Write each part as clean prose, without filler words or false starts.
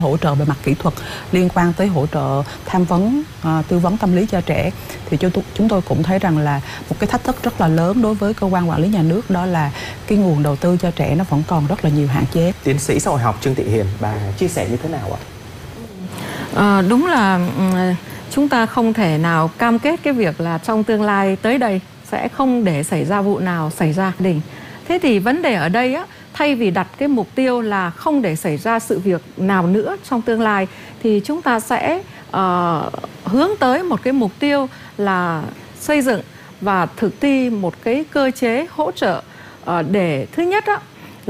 hỗ trợ về mặt kỹ thuật liên quan tới hỗ trợ tham vấn, tư vấn tâm lý cho trẻ. Thì chúng tôi cũng thấy rằng là một cái thách thức rất là lớn đối với cơ quan quản lý nhà nước, đó là cái nguồn đầu tư cho trẻ nó vẫn còn rất là nhiều hạn chế. Tiến sĩ xã hội học Trương Thị Hiền, bà chia sẻ như thế nào ạ? Đúng là chúng ta không thể nào cam kết cái việc là trong tương lai tới đây sẽ không để xảy ra vụ nào xảy ra đình. Thế thì vấn đề ở đây á, thay vì đặt cái mục tiêu là không để xảy ra sự việc nào nữa trong tương lai, thì chúng ta sẽ hướng tới một cái mục tiêu là xây dựng và thực thi một cái cơ chế hỗ trợ để thứ nhất á,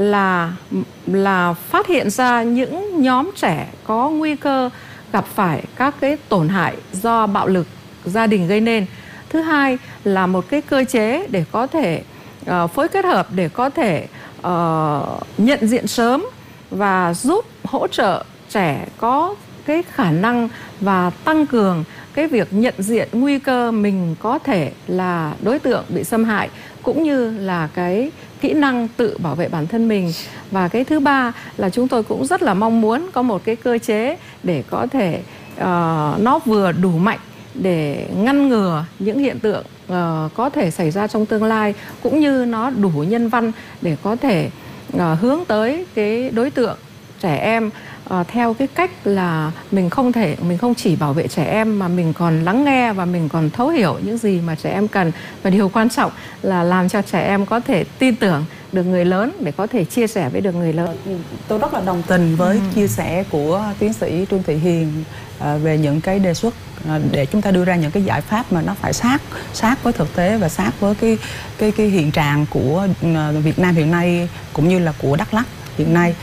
là phát hiện ra những nhóm trẻ có nguy cơ gặp phải các cái tổn hại do bạo lực gia đình gây nên. Thứ hai là một cái cơ chế để có thể phối kết hợp để có thể nhận diện sớm và giúp hỗ trợ trẻ có cái khả năng và tăng cường cái việc nhận diện nguy cơ mình có thể là đối tượng bị xâm hại, cũng như là cái kỹ năng tự bảo vệ bản thân mình. Và cái thứ ba là chúng tôi cũng rất là mong muốn có một cái cơ chế để có thể nó vừa đủ mạnh để ngăn ngừa những hiện tượng có thể xảy ra trong tương lai, cũng như nó đủ nhân văn để có thể hướng tới cái đối tượng trẻ em theo cái cách là mình không chỉ bảo vệ trẻ em mà mình còn lắng nghe và mình còn thấu hiểu những gì mà trẻ em cần. Và điều quan trọng là làm cho trẻ em có thể tin tưởng được người lớn để có thể chia sẻ với được người lớn. Tôi rất là đồng tình với chia sẻ của tiến sĩ Trương Thị Hiền về những cái đề xuất để chúng ta đưa ra những cái giải pháp mà nó phải sát với thực tế và sát với cái hiện trạng của Việt Nam hiện nay, cũng như là của Đắk Lắk hiện nay.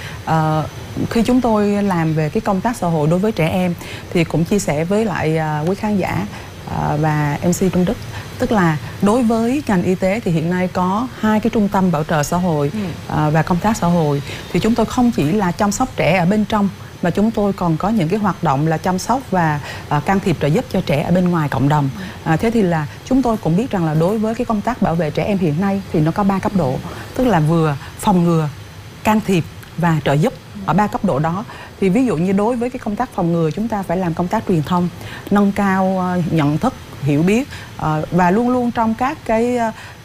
Khi chúng tôi làm về cái công tác xã hội đối với trẻ em thì cũng chia sẻ với lại quý khán giả và MC Trung Đức, tức là đối với ngành y tế thì hiện nay có 2 cái trung tâm bảo trợ xã hội và công tác xã hội. Thì chúng tôi không chỉ là chăm sóc trẻ ở bên trong, mà chúng tôi còn có những cái hoạt động là chăm sóc và can thiệp trợ giúp cho trẻ ở bên ngoài cộng đồng. Thế thì là chúng tôi cũng biết rằng là đối với cái công tác bảo vệ trẻ em hiện nay thì nó có 3 cấp độ, tức là vừa phòng ngừa, can thiệp và trợ giúp. Ở 3 cấp độ đó thì ví dụ như đối với cái công tác phòng ngừa, chúng ta phải làm công tác truyền thông, nâng cao nhận thức, hiểu biết, và luôn luôn trong các cái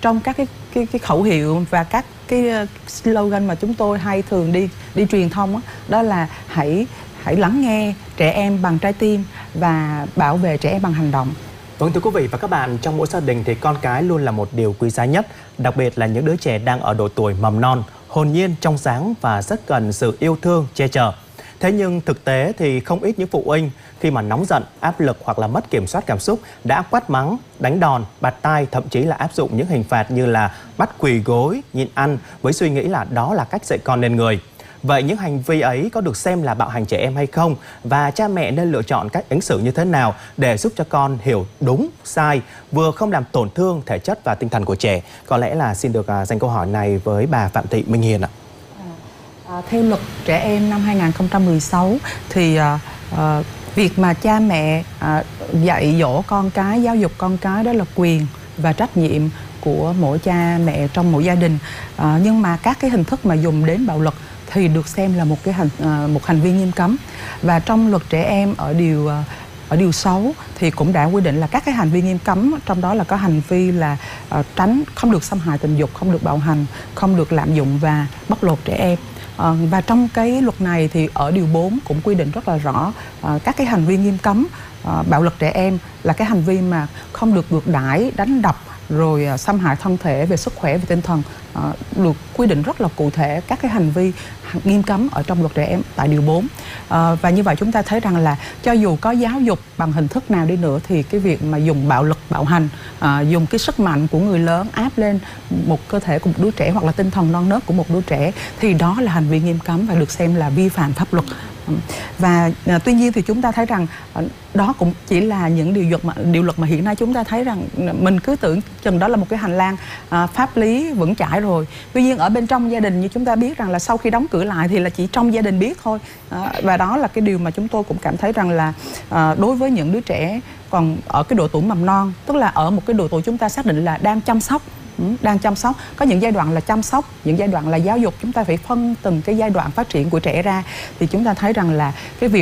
khẩu hiệu và các cái slogan mà chúng tôi hay thường đi truyền thông đó là hãy lắng nghe trẻ em bằng trái tim và bảo vệ trẻ em bằng hành động. Vâng, thưa quý vị và các bạn, trong mỗi gia đình thì con cái luôn là một điều quý giá nhất, đặc biệt là những đứa trẻ đang ở độ tuổi mầm non, hồn nhiên, trong sáng và rất cần sự yêu thương, che chở. Thế nhưng thực tế thì không ít những phụ huynh khi mà nóng giận, áp lực hoặc là mất kiểm soát cảm xúc đã quát mắng, đánh đòn, bạt tai, thậm chí là áp dụng những hình phạt như là bắt quỳ gối, nhịn ăn với suy nghĩ là đó là cách dạy con nên người. Vậy những hành vi ấy có được xem là bạo hành trẻ em hay không? Và cha mẹ nên lựa chọn cách ứng xử như thế nào để giúp cho con hiểu đúng, sai, vừa không làm tổn thương thể chất và tinh thần của trẻ? Có lẽ là xin được dành câu hỏi này với bà Phạm Thị Minh Hiền ạ. Theo luật trẻ em năm 2016 thì việc mà cha mẹ dạy dỗ con cái, giáo dục con cái đó là quyền và trách nhiệm của mỗi cha mẹ trong mỗi gia đình. Nhưng mà các cái hình thức mà dùng đến bạo lực thì được xem là một hành vi nghiêm cấm. Và trong luật trẻ em ở điều 6 thì cũng đã quy định là các cái hành vi nghiêm cấm, trong đó là có hành vi là không được xâm hại tình dục, không được bạo hành, không được lạm dụng và bóc lột trẻ em. Và trong cái luật này thì ở điều 4 cũng quy định rất là rõ các cái hành vi nghiêm cấm bạo lực trẻ em là cái hành vi mà không được ngược đãi, đánh đập, rồi xâm hại thân thể, về sức khỏe, về tinh thần, được quy định rất là cụ thể các cái hành vi nghiêm cấm ở trong luật trẻ em tại điều 4. Và như vậy chúng ta thấy rằng là cho dù có giáo dục bằng hình thức nào đi nữa thì cái việc mà dùng bạo lực, bạo hành, dùng cái sức mạnh của người lớn áp lên một cơ thể của một đứa trẻ hoặc là tinh thần non nớt của một đứa trẻ thì đó là hành vi nghiêm cấm và được xem là vi phạm pháp luật. Và tuy nhiên thì chúng ta thấy rằng đó cũng chỉ là những điều luật mà hiện nay chúng ta thấy rằng mình cứ tưởng chừng đó là một cái hành lang pháp lý vững chãi rồi. Tuy nhiên ở bên trong gia đình như chúng ta biết rằng là sau khi đóng cửa lại thì là chỉ trong gia đình biết thôi. Và đó là cái điều mà chúng tôi cũng cảm thấy rằng là đối với những đứa trẻ còn ở cái độ tuổi mầm non, tức là ở một cái độ tuổi chúng ta xác định là đang chăm sóc, có những giai đoạn là chăm sóc, những giai đoạn là giáo dục, chúng ta phải phân từng cái giai đoạn phát triển của trẻ ra thì chúng ta thấy rằng là cái việc